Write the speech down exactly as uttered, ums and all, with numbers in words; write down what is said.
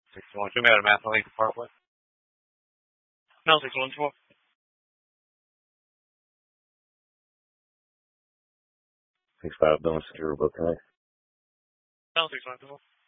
six one two, may I have a math link to part with? No, six one two. Six five, don't secure book, right? No, six one two.